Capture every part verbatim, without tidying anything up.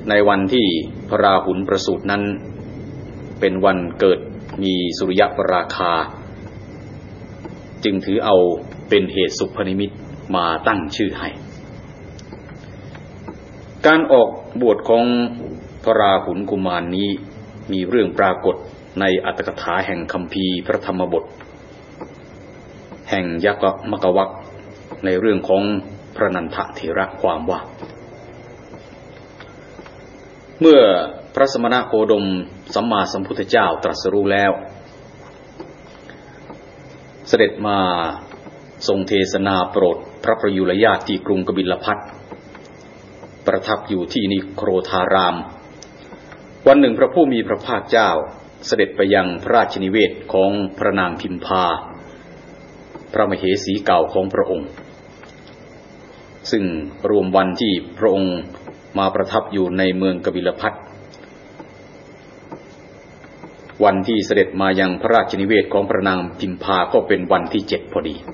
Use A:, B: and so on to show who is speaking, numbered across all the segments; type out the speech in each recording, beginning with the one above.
A: ในวันที่พระราหุลประสูตินั้นเป็นวันเกิดมีสุริยปราคาจึงถือเอาเป็นเหตุสุพนิมิตมาตั้งชื่อให้การออกบวชของพระราหุลกุมาร น, นี้มีเรื่องปรากฏในอรรถกถาแห่งคัมภีร์พระธรรมบทแห่งยักษ์มกวรรคในเรื่องของพระนันทเถระความว่าเมื่อพระสมณโคดมสัมมาสัมพุทธเจ้าตรัสรู้แล้วเสด็จมาทรงเทศนาโปรดพระประยุรญาติที่กรุงกบิลพัสดุประทับอยู่ที่นิโครธารามวันหนึ่งพระผู้มีพระภาคเจ้าเสด็จไปยังพระราชนิเวศของพระนางพิมพาพระมเหสีเก่าของพระองค์ซึ่งรวมวันที่พระองค์มาประทับอยู่ในเมืองกบิลพัสดุวันที่เสด็จมายังพระราชนิเวศของพระนางพิมพาก็เป็นวันที่เจ็ดพอดี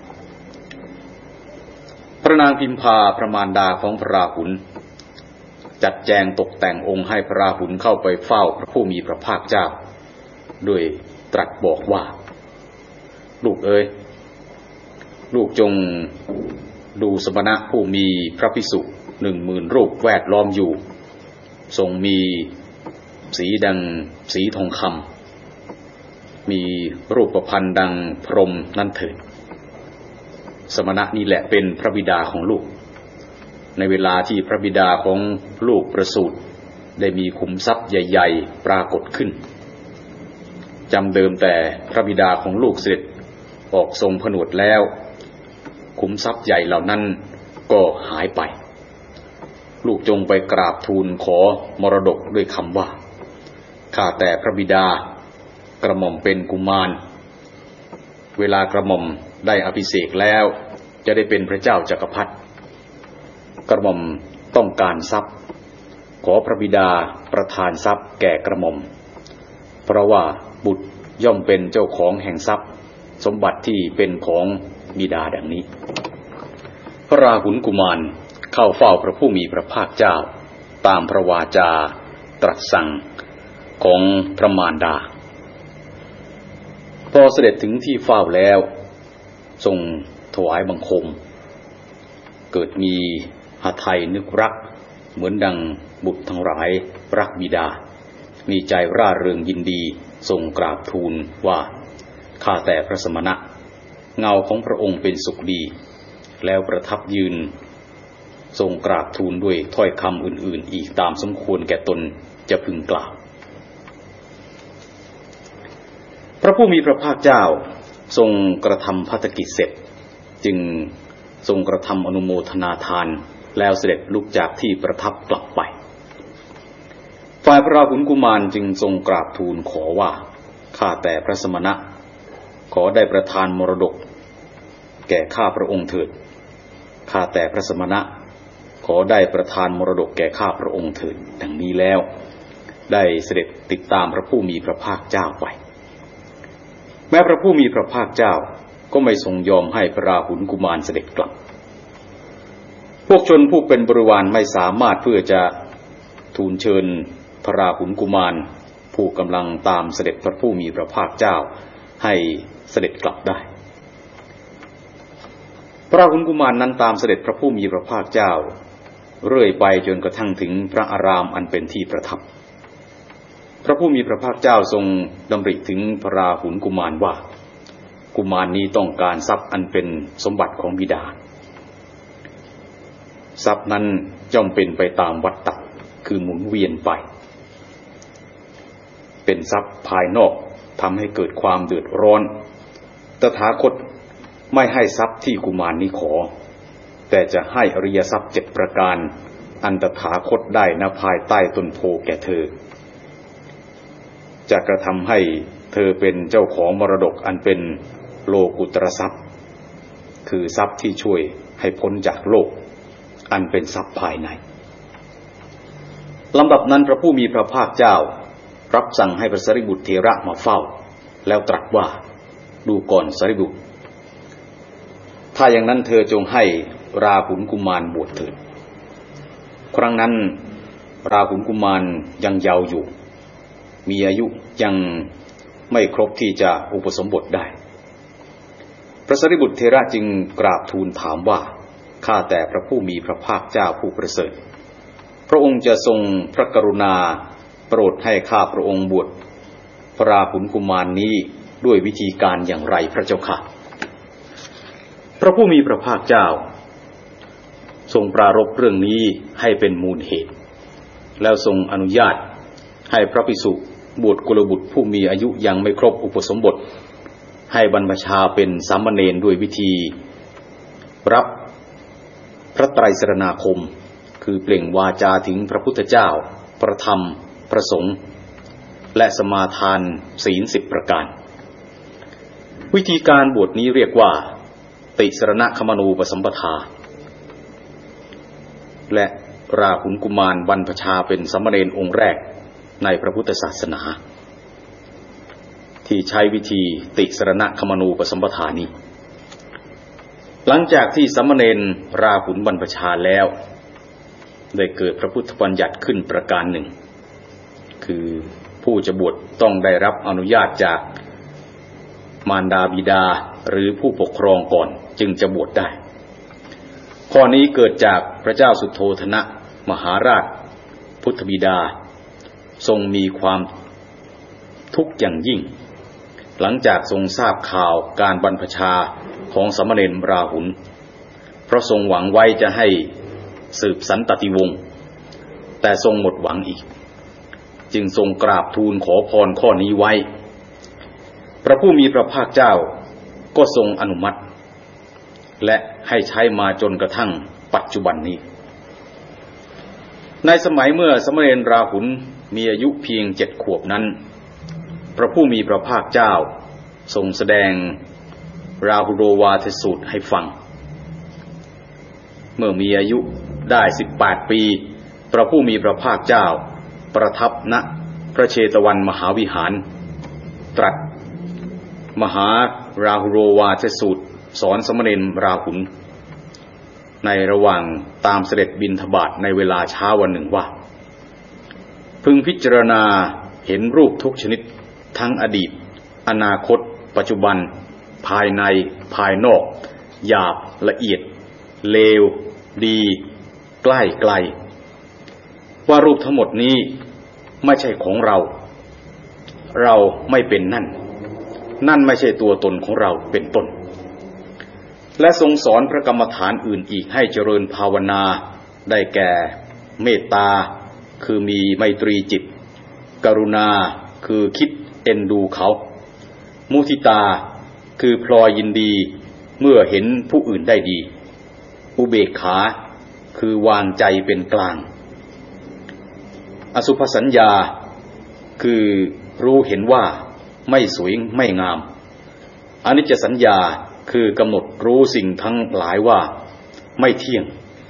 A: พระนางพิมพาพระมารดาของพระราหุลจัดแจงตกแต่งองค์ให้พระราหุลเข้าไปเฝ้าพระผู้มีพระภาคเจ้าด้วยตรัสบอกว่าลูกเอ๋ยลูกจงดูสมณะผู้มีพระภิกษุหนึ่งหมื่นรูปแวดล้อมอยู่ทรงมีสีดังสีทองคำมีรูปพรรณดังพรหมนั่นเถิดสมณะนี่แหละเป็นพระบิดาของลูกในเวลาที่พระบิดาของลูกประสูติได้มีขุมทรัพย์ใหญ่ๆปรากฏขึ้นจำเดิมแต่พระบิดาของลูกเสด็จออกทรงผนวดแล้วขุมทรัพย์ใหญ่เหล่านั้นก็หายไปลูกจงไปกราบทูลขอมรดกด้วยคำว่าข้าแต่พระบิดากระหม่อมเป็นกุมารเวลากระหม่อมได้อภิเษกแล้วจะได้เป็นพระเจ้าจักรพรรดิกระหม่อมต้องการทรัพย์ขอพระบิดาประทานทรัพย์แก่กระหม่อมเพราะว่าบุตรย่อมเป็นเจ้าของแห่งทรัพย์สมบัติที่เป็นของบิดาดังนี้พระราหุลกุมารเข้าเฝ้าพระผู้มีพระภาคเจ้าตามพระวาจาตรัสสั่งของพระมารดาพอเสด็จถึงที่เฝ้าแล้วทรงถวายบังคมเกิดมีหทัยนึกรักเหมือนดังบุตรทั้งหลายรักบิดามีใจร่าเริงยินดีทรงกราบทูลว่าข้าแต่พระสมณะเงาของพระองค์เป็นสุขดีแล้วประทับยืนทรงกราบทูลด้วยถ้อยคำอื่นๆอีกตามสมควรแก่ตนจะพึงกล่าวพระผู้มีพระภาคเจ้าทรงกระทำภัตกิจเสร็จจึงทรงกระทำอนุโมทนาทานแล้วเสด็จลุกจากที่ประทับกลับไปฝ่ายพระราหุลกุมารจึงทรงกราบทูลขอว่าข้าแต่พระสมณะขอได้ประทานมรดกแก่ข้าพระองค์เถิดข้าแต่พระสมณะขอได้ประทานมรดกแก่ข้าพระองค์เถิดดังนี้แล้วได้เสด็จติดตามพระผู้มีพระภาคเจ้าไปแม้พระผู้มีพระภาคเจ้าก็ไม่ทรงยอมให้พระราหุลกุมารเสด็จกลับพวกชนผู้เป็นบริวารไม่สามารถเพื่อจะทูลเชิญพระราหุลกุมารผู้กำลังตามเสด็จพระผู้มีพระภาคเจ้าให้เสด็จกลับได้พระราหุลกุมารนั้นตามเสด็จพระผู้มีพระภาคเจ้าเรื่อยไปจนกระทั่งถึงพระอารามอันเป็นที่ประทับพระผู้มีพระภาคเจ้าทรงดำริถึงพระราหุลกุมารว่ากุมารนี้ต้องการทรัพย์อันเป็นสมบัติของบิดาทรัพย์นั้นย่อมเป็นไปตามวัฏฏะคือหมุนเวียนไปเป็นทรัพย์ภายนอกทำให้เกิดความเดือดร้อนตถาคตไม่ให้ทรัพย์ที่กุมารนี้ขอแต่จะให้อริยทรัพย์เจ็ดประการอันตถาคตได้ณภายใต้ต้นโพแก่เธอจะกระทำให้เธอเป็นเจ้าของมรดกอันเป็นโลกุตรทรัพย์คือทรัพย์ที่ช่วยให้พ้นจากโลกอันเป็นทรัพย์ภายในลำดับนั้นพระผู้มีพระภาคเจ้ารับสั่งให้พระสารีบุตรเถระมาเฝ้าแล้วตรัสว่าดูก่อนสารีบุตรถ้าอย่างนั้นเธอจงให้ราหุลกุมารบวชเถิดครั้งนั้นราหุลกุมารยังเยาว์อยู่มีอายุยังไม่ครบที่จะอุปสมบทได้พระสารีบุตรเถระจึงกราบทูลถามว่าข้าแต่พระผู้มีพระภาคเจ้าผู้ประเสริฐพระองค์จะทรงพระกรุณาโปรดให้ข้าพระองค์บวชพระราหุลกุมารนี้ด้วยวิธีการอย่างไรพระเจ้าค่ะพระผู้มีพระภาคเจ้าทรงปรารภเรื่องนี้ให้เป็นมูลเหตุแล้วทรงอนุญาตให้พระภิกษุบวชกุลบุตรผู้มีอายุยังไม่ครบอุปสมบทให้บรรพชาเป็นสามเณรด้วยวิธีรับพระไตรสรณาคมคือเปล่งวาจาถึงพระพุทธเจ้าพระธรรมพระสงฆ์และสมาทานศีลสิบประการวิธีการบวชนี้เรียกว่าติสรณคมนูปสัมปทาและราหุลกุมารบรรพชาเป็นสามเณรองค์แรกในพระพุทธศาสนาที่ใช้วิธีติสรณคมนูปสัมปทานี้หลังจากที่สามเณรราหุลบรรพชาแล้วได้เกิดพระพุทธบัญญัติขึ้นประการหนึ่งคือผู้จะบวชต้องได้รับอนุญาตจากมารดาบิดาหรือผู้ปกครองก่อนจึงจะบวชได้ข้อนี้เกิดจากพระเจ้าสุโธทนะมหาราชพุทธบิดาทรงมีความทุกข์อย่างยิ่งหลังจากทรงทราบข่าวการบรรพชาของสามเณรราหุลเพราะทรงหวังไว้จะให้สืบสันตติวงศ์แต่ทรงหมดหวังอีกจึงทรงกราบทูลขอพรข้อนี้ไว้พระผู้มีพระภาคเจ้าก็ทรงอนุมัติและให้ใช้มาจนกระทั่งปัจจุบันนี้ในสมัยเมื่อสามเณรราหุลมีอายุเพียงเจ็ดขวบนั้นพระผู้มีพระภาคเจ้าทรงแสดงราหุโรวาทสูตรให้ฟังเมื่อมีอายุได้สิบแปดปีพระผู้มีพระภาคเจ้าประทับณพระเชตวันมหาวิหารตรัสมหาราหุโรวาทสูตรสอนสามเณรราหุลในระหว่างตามเสด็จบิณฑบาตในเวลาเช้าวันหนึ่งว่าพึงพิจารณาเห็นรูปทุกชนิดทั้งอดีตอนาคตปัจจุบันภายในภายนอกหยาบละเอียดเลวดีใกล้ไกลว่ารูปทั้งหมดนี้ไม่ใช่ของเราเราไม่เป็นนั่นนั่นไม่ใช่ตัวตนของเราเป็นต้นและทรงสอนพระกรรมฐานอื่นอีกให้เจริญภาวนาได้แก่เมตตาคือมีไมตรีจิตกรุณาคือคิดเอ็นดูเขามุทิตาคือพลอยยินดีเมื่อเห็นผู้อื่นได้ดีอุเบกขาคือวางใจเป็นกลางอสุภสัญญาคือรู้เห็นว่าไม่สวยไม่งามอนิจจสัญญาคือกำหนดรู้สิ่งทั้งหลายว่าไม่เที่ยง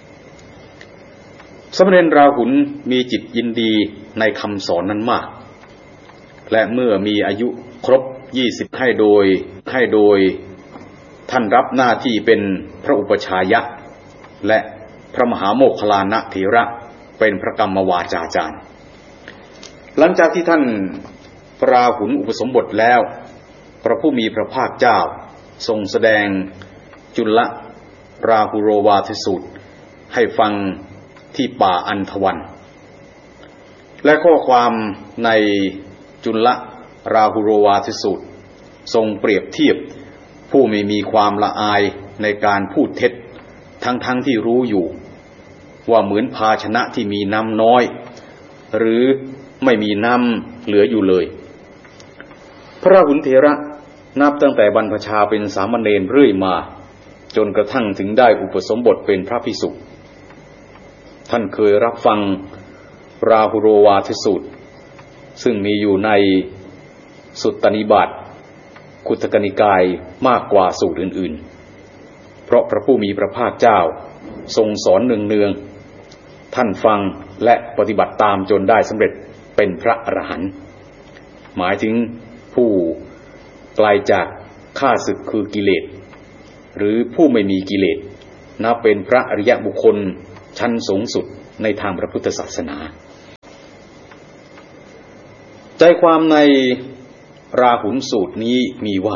A: สามเณรราหุลมีจิตยินดีในคำสอนนั้นมากและเมื่อมีอายุครบยี่สิบให้โดยให้โดยท่านรับหน้าที่เป็นพระอุปชายะและพระมหาโมคคัลลานะเถระเป็นพระกรรมวาจาจารย์หลังจากที่ท่านพระราหุลอุปสมบทแล้วพระผู้มีพระภาคเจ้าทรงแสดงจุลราหุโรวาทสูตรให้ฟังที่ป่าอันธวันและข้อความในจุลราหุโรวาทสูตรทรงเปรียบเทียบผู้ไม่มีความละอายในการพูดเท็จทั้งๆ ท, ที่รู้อยู่ว่าเหมือนภาชนะที่มีน้ำน้อยหรือไม่มีน้ำเหลืออยู่เลยพระราหุลเถระนับตั้งแต่บรรพชาเป็นสามเณรเรื่อยมาจนกระทั่งถึงได้อุปสมบทเป็นพระภิกษุท่านเคยรับฟังราหุโรวาทสูตรซึ่งมีอยู่ในสุตตนิบาตคุตกนิกายมากกว่าสูตรอื่นๆเพราะพระผู้มีพระภาคเจ้าทรงสอนเนืองๆท่านฟังและปฏิบัติตามจนได้สำเร็จเป็นพระอรหันต์หมายถึงผู้ไกลจากข้าศึกคือกิเลสหรือผู้ไม่มีกิเลสนับเป็นพระอริยบุคคลชั้นสูงสุดในทางพระพุทธศาสนาใจความในราหุลสูตรนี้มีว่า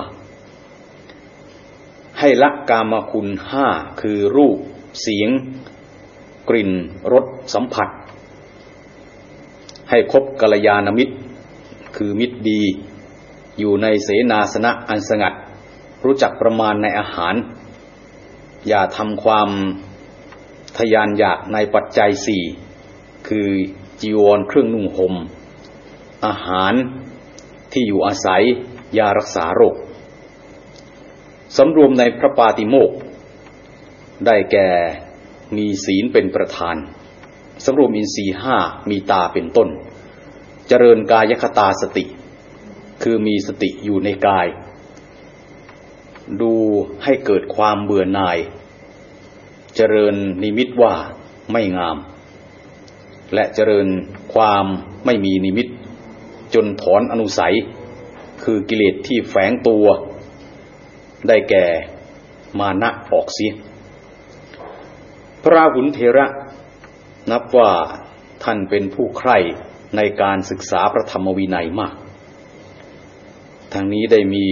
A: ให้ละกามคุณห้าคือรูปเสียงกลิ่นรสสัมผัสให้คบกัลยาณมิตรคือมิตรดีอยู่ในเสนาสนะอันสงัดรู้จักประมาณในอาหารอย่าทำความทยานอยากในปัจจัยสี่คือจีวรเครื่องนุ่งห่มอาหารที่อยู่อาศัยยารักษาโรคสำรวมในพระปาติโมกข์ได้แก่มีศีลเป็นประธานสำรวมอินทรีย์ห้ามีตาเป็นต้นเจริญกายคตาสติคือมีสติอยู่ในกายดูให้เกิดความเบื่อหน่ายเจริญนิมิตว่าไม่งามและเจริญความไม่มีนิมิตจนถอนอนุสัยคือกิเลสที่แฝงตัวได้แก่มานะออกเสียพระราหุลเถระนับว่าท่านเป็นผู้ใคร่ในการศึกษาพระธรรมวินัยมากทางนี้ได้มี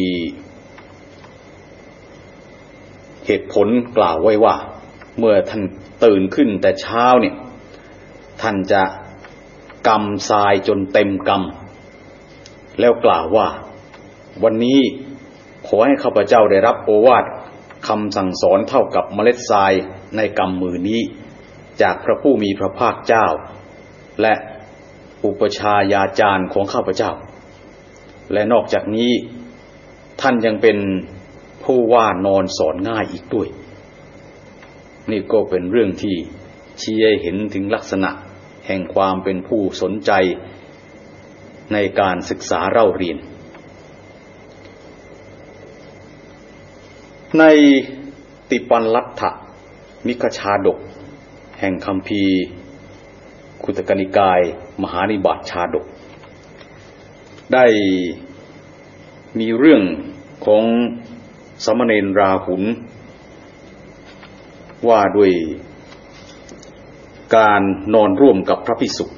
A: เหตุผลกล่าวไว้ว่าเมื่อท่านตื่นขึ้นแต่เช้าเนี่ยท่านจะกำทรายจนเต็มกำแล้วกล่าวว่าวันนี้ขอให้ข้าพเจ้าได้รับโอวาทคำสั่งสอนเท่ากับเมล็ดทรายในกำมือนี้จากพระผู้มีพระภาคเจ้าและอุปชายาจารย์ของข้าพเจ้าและนอกจากนี้ท่านยังเป็นผู้ว่านอนสอนง่ายอีกด้วยนี่ก็เป็นเรื่องที่ชี้ให้เห็นถึงลักษณะแห่งความเป็นผู้สนใจในการศึกษาเล่าเรียนในติปันลัทธมิคชาดกแห่งคัมภีร์คุตกนิกายมหานิบาตชาดกได้มีเรื่องของสมณเณรราหุลว่าด้วยการนอนร่วมกับพระภิกษุ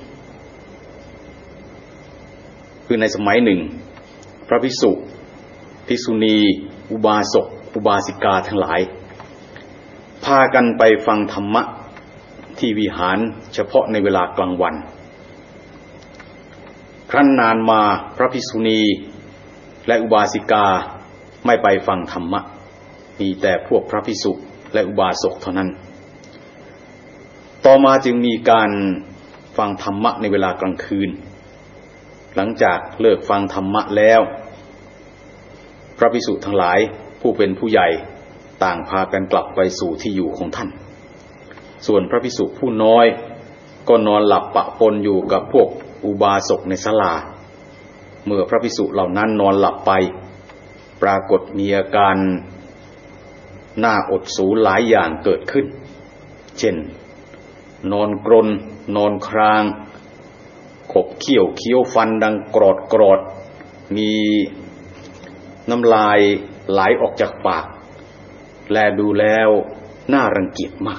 A: คือในสมัยหนึ่งพระภิกษุภิกษุณีอุบาสกอุบาสิกาทั้งหลายพากันไปฟังธรรมะที่วิหารเฉพาะในเวลากลางวันครั้นนานมาพระภิกษุณีและอุบาสิกาไม่ไปฟังธรรมะมีแต่พวกพระภิกษุและอุบาสกเท่านั้นต่อมาจึงมีการฟังธรรมะในเวลากลางคืนหลังจากเลิกฟังธรรมะแล้วพระภิกษุทั้งหลายผู้เป็นผู้ใหญ่ต่างพากันกลับไปสู่ที่อยู่ของท่านส่วนพระภิกษุผู้น้อยก็นอนหลับปะปนอยู่กับพวกอุบาสกในศาลาเมื่อพระภิกษุเหล่านั้นนอนหลับไปปรากฏมีอาการน่าอดสูหลายอย่างเกิดขึ้นเช่นนอนกรนนอนครางขบเขี้ยวเคี้ยวฟันดังกรอดกรอดมีน้ำลายไหลออกจากปากและดูแล้วน่ารังเกียจมาก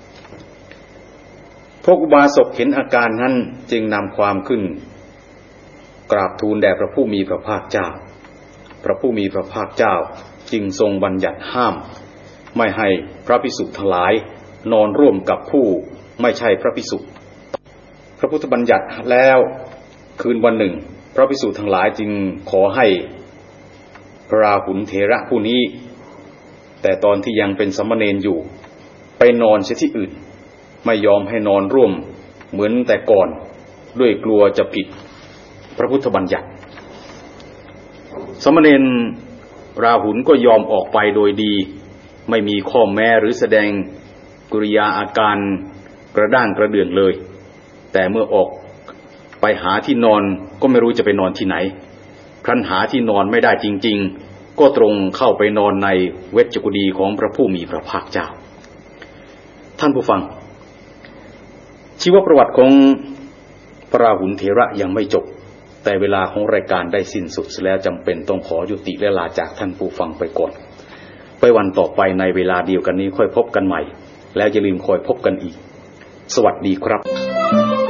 A: พวกอุบาสกเห็นอาการนั้นจึงนำความขึ้นกราบทูลแด่พระผู้มีพระภาคเจ้าพระผู้มีพระภาคเจ้าจึงทรงบัญญัติห้ามไม่ให้พระภิกษุทั้งหลายนอนร่วมกับผู้ไม่ใช่พระภิกษุพระพุทธบัญญัติแล้วคืนวันหนึ่งพระภิกษุทั้งหลายจึงขอให้พระราหุลเถระผู้นี้แต่ตอนที่ยังเป็นสมณเณรอยู่ไปนอนเสียที่อื่นไม่ยอมให้นอนร่วมเหมือนแต่ก่อนด้วยกลัวจะผิดพระพุทธบัญญัติสมณเณรราหุลก็ยอมออกไปโดยดีไม่มีข้อแม้หรือแสดงกิริยาอาการกระด้างกระเดื่องเลยแต่เมื่อออกไปหาที่นอนก็ไม่รู้จะไปนอนที่ไหนครั้นหาที่นอนไม่ได้จริงๆก็ตรงเข้าไปนอนในเวชกุฎีของพระผู้มีพระภาคเจ้าท่านผู้ฟังชีวประวัติของพระราหุลเถระยังไม่จบแต่เวลาของรายการได้สิ้นสุดแล้วจำเป็นต้องขอยุติและลาจากท่านผู้ฟังไปก่อนไปวันต่อไปในเวลาเดียวกันนี้ค่อยพบกันใหม่แล้วอย่าลืมคอยพบกันอีกสวัสดีครับ